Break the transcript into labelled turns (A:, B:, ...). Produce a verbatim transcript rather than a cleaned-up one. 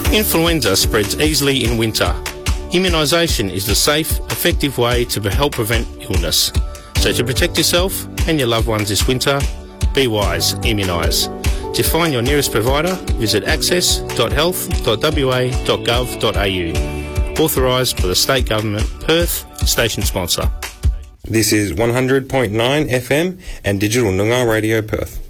A: Influenza spreads easily in winter. Immunisation is the safe, effective way to help prevent illness. So to protect yourself and your loved ones this winter, be wise, immunise. To find your nearest provider, visit access dot health dot w a dot gov dot a u. Authorised by the State Government, Perth, station sponsor.
B: This is one hundred point nine F M and Digital Noongar Radio Perth.